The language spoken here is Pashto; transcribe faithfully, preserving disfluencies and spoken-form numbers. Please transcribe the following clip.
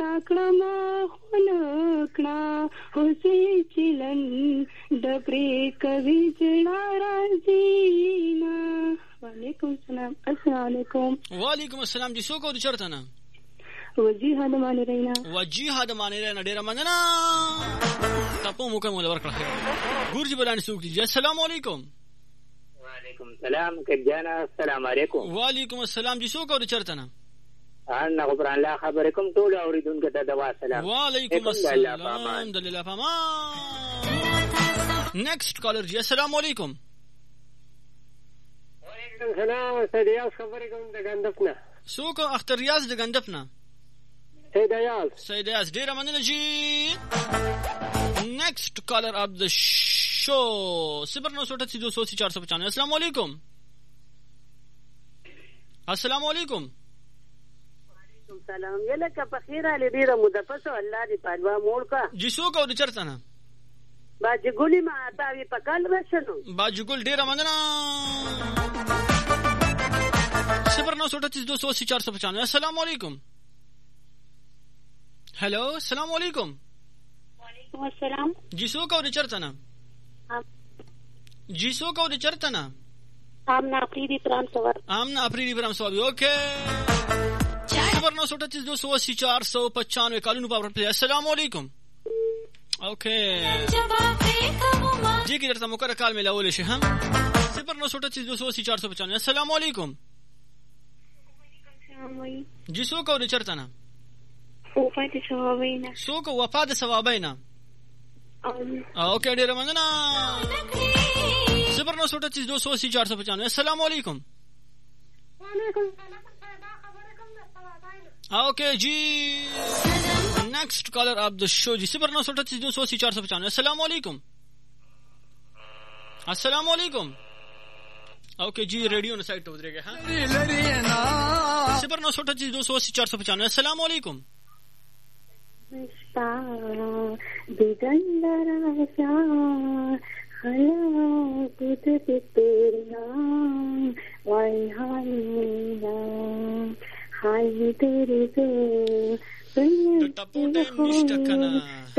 کړما خلکنا هوسې چلن د پرې کوي جړا راځينا. وعلیکم السلام. السلام علیکم. وعلیکم السلام. جی څوک او چرته نه وجیها د معنی رینا وجیها د معنی رینا ډیره مننه تاسو مو کوم ولور کړه ګورجی بلان څوک دي. السلام علیکم. وعلیکم السلام. کجانا السلام علیکم. وعلیکم السلام. جی څوک او چرته نه انا غفران الله خبركم ټول اوریدونکو ته دوا سلام. وعلیکم السلام. دلیل فما نیکسٹ کالر جی. السلام علیکم. وعلیکم السلام. سیدیاس خبركم د غندپنا څوک اختر ریاض د غندپنا سیدیاس سیدیاس ډیره مننه جی. نیکسٹ کالر اف د شو صفر نو سوٹھ دو سو چار سو پچانوے. السلام علیکم. السلام علیکم. سلام. یلکه په خیر علي ډیره مدفس الله دې پالوا موړ کا. جی څوک او چرته نه باجګولي ما تاوی په کال راشنو باجګول ډیره مننه. صفر نو سوٹھ دو سو چار سو پچانوے. السلام علیکم. हेलो अस्सलाम वालेकुम. वालेकुम अस्सलाम. जी सो का चरता ना जी सो का चरता ना आमना अफरीदी प्राम सवर आमना अफरीदी प्राम सवर. ओके सबर नौ सौ अड़तीस दो सौ अस्सी चार सौ पचानवे कानून पावर प्ले. अस्सलाम वालेकुम. ओके जी की तरफ मुकर काल में लाओ लेशे हम सबर नौ सौ अड़तीस दो सौ अस्सी चार सौ पचानवे. अस्सलाम वालेकुम. जी सो का चरता ना وفات ثوابینا سوک وفات ثوابینا. اوکے ډیر مننه. صفر نو سوٹھ دو سو اسی چار سو پچانوے. السلام علیکم. وعلیکم السلام. اوکے جی نیکسٹ کالر آپ د شو جی. صفر نو سوٹھ دو سو اسی چار سو پچانوے. السلام علیکم. السلام علیکم. اوکے جی ریڈیو نے سائٹ اترے گا. صفر نو سوٹھ دو سو اسی چار سو پچانوے. السلام علیکم. مستا دیدن راسا خلا کود تیرنا وای حالینا حالی تیری تو ټپو ټیم نشته کنه